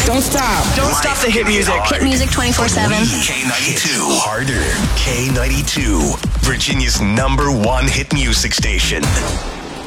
Don't stop. Don't stop the hit music. Hit music 24/7. K92. Harder. K92. Virginia's #1 hit music station.